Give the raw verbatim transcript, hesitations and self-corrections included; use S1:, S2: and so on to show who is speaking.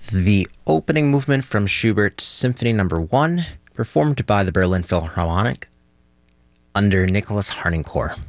S1: the opening movement from Schubert's Symphony Number one, performed by the Berlin Philharmonic under Nicholas Harnoncourt.